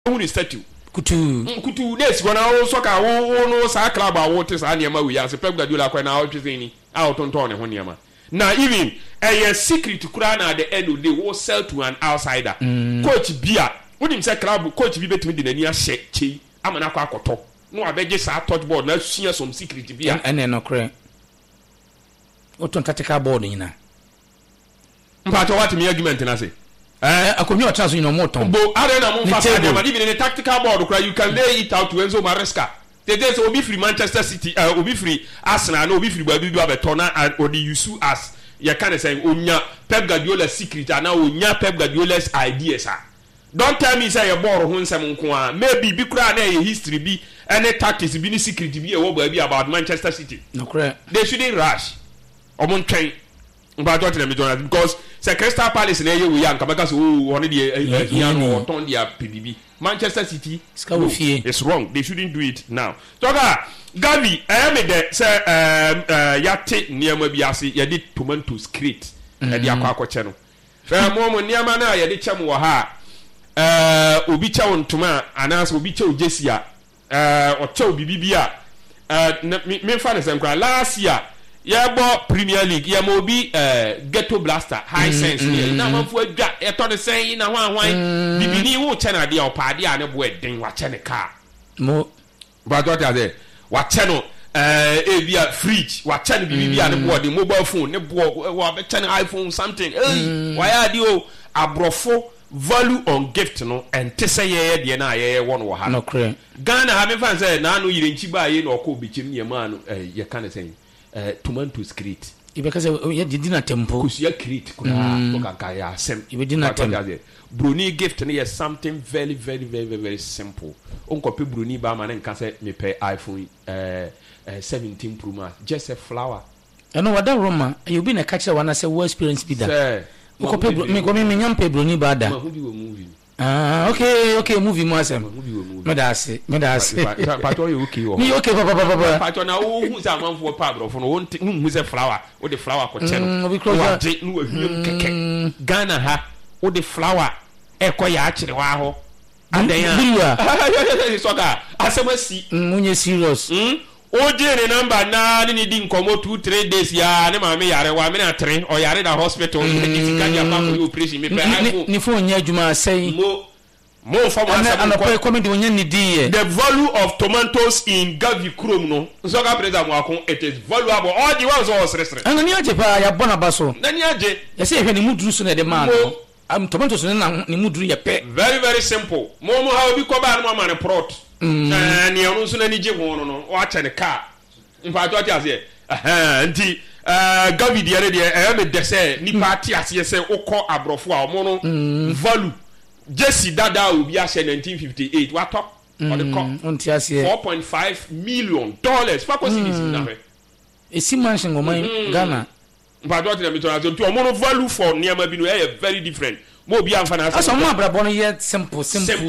who is statue kutu this when I also ka wo no sa club a wo te sa niam we ya se Pep Guardiola kwa na otwe ni out on ho niam na even a secret kura na the end of the wo sell to an outsider coach bia wonim say club coach bi betimi de nani ahye chei amana kwa akoto no abege sa touch board na sua some secret bia ene no kre oton tactical board nyina mpato what me argument na say akomi o transo nyina mo ton bo arena mo fa sa ma even in the tactical board kura you can lay it out to Enzo Maresca today so obi free Manchester City obi free Arsenal no obi free baby do abetona or the use as you can say onya Pep Guardiola secret and now onya Pep Guardiola's ideas don't tell me say your ball ho nsem nko a maybe bi kura na history bi any tactics bi ni secret bi e wo ba bi about Manchester City no correct they shouldn't rush omon train but what me do because say Crystal Palace na ye we yan kamaka so one dey here no turn their PDB Manchester City it's wrong they shouldn't do it now toka Gavi me de say yate niam bi ase ye dey tomatoes crate e dey akwakoche no mo niam na ye dey chem wo ha obi cha wontuma anas obi cha ojesia o cha obibi a me fa ne senkra last year yebo Premier League ye mo bi Ghetto Blaster high sense na manfu adwa e to de sen na hwan bibini wo che na de o paade a ne bo eden wa che ne car mo ba do ta de wa che no via fridge wa che ne bibi a ne bo de mobile phone ne bo wa be che ne iPhone something why are you abrofo value on gift no and te say ye na ye won wo ha no cre Ghana ha me fan say na no yire nchi ba ye na okọ obechim ne ma no ye kan say tomatoes crate ibeka say ye didi na tempo kusia crate kuna okaka ya sem ibedi na tempo bruni gift ne is something very very very very, very simple onko pe bruni ba ma ne nka say me pe iPhone 17 Pro Max just a flower eno wada roma you be na catch one say what experience be that ko pe me ko me nyam pe bruni ba da movie okay movie mo asem me da ase pato you okay o me okay papa pato na wo hu za manfo pa bro no wo hu ze flower o de flower ko che no wa de no ahiem keke Ghana ha o de flower e ko ya akire wa ho adan so ka asemasi munye serious oje ne number na ni di nkomo 2-3 days ya ne ma me yare wa me na 3 o yare da hospital ni ka ya pa ko operation me pe ni phone nya adwuma sei mo for one and I comment on ni di the value of tomatoes in Gavi Chrome no so ka president mo akon it is valuable all the ones all stress and ni aje pa ya bona baso na ni aje ya say hwe ni muduru so na de man no tomatoes na ni muduru ya pe very very simple mo ha obi ko ba no ma ne prot ni onu so na ni je ho no o acha ne car mfa to ati ase nti Gavi de de me de say ni party ase say ukọ abrofo a mo no value Jesse Dada obi a 1958 what top for the cup onti ase $4.5 million fa ko si na fe esi mansion go man Ghana mfa to ati na me to aso to mo no value for niam bi no very different mo bi amfa na aso mo abrabo no ye simple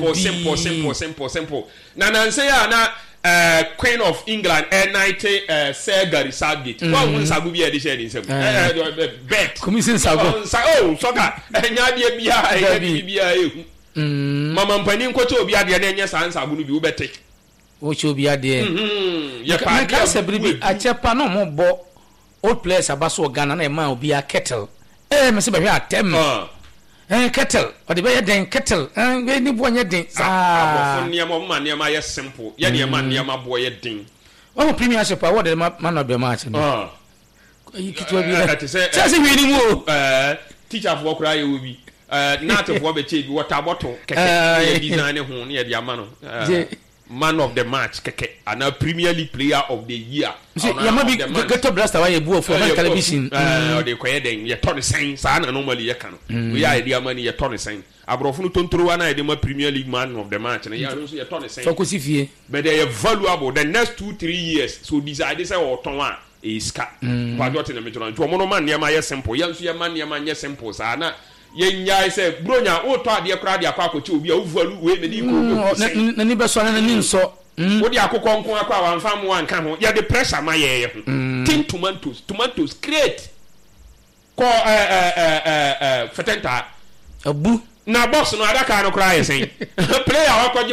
na say ya na Queen of England night Sir Gary Southgate one won sagu bi e de share din sem bet commission sagu soka nya de bia ehu mama mpani nkoto obi ade na nya san sagu no bi wo bete wo che obi ade ya ka se bribi a chepa no mo bo old players abaso Ghana na e ma obi a kettle me se be hwe atem kettle or the better than kettle ni bo nya den abofo niam ya simple ya niam boy den o premiership award the man of the match no kitwa bi say we ni mo teacher for kura ye obi not for be che bi water bottle keke ye design ho ne ye de ama no man of the match keke and a Premier League player of the year ya ma bi Ghetto Blaster wa ye bu for television o de koye den ye to ne sen sa na normally ye kan we are the money ye to ne sen abrofo no tontoro wa na ye de ma Premier League man of the match na ya so ye to ne sen focus fie but they are valuable the next 2-3 years so decide say o ton wa is ka pa do te na me to no man ne ma ye simple ya so ye man ne ma ye simple sa na ye nyai say bronya o to ade kra de akwa akochi obi a wo value we me di ko na ni be so na ni nso wo di akokọ nko akwa wa mfa mo anka ho ya the pressure ma ye ho tin tomatoes create ko fetenta abu na box no adaka no kra yɛ sɛn player wakɔgye